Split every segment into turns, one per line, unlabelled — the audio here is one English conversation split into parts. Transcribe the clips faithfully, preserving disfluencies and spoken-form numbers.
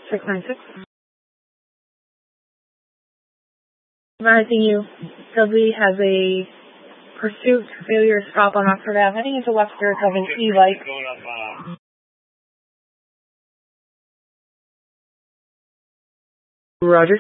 six nine six. Advising you, Dudley has a pursuit failure stop on Oxford Avenue into western of an e-bike. Roger.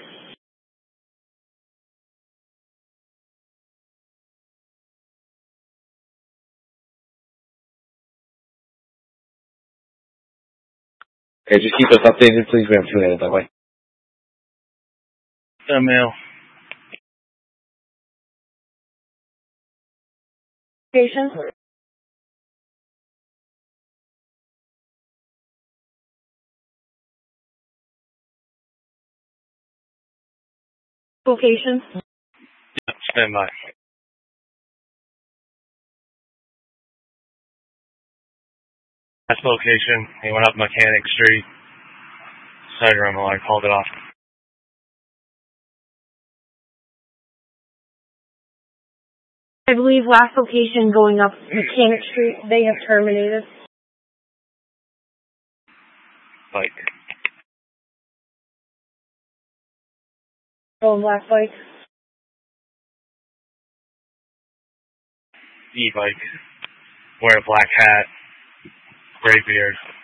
Okay, just keep us updated, please. We have two headed that way.
Uh, mail.
Location. Location.
Stand by. That's location. He went up Mechanic Street. Side rumble. I called it off.
I believe last location going up Mechanic Street, they have terminated.
Bike.
Oh, black bike.
E-bike. Wear a black hat. Gray beard.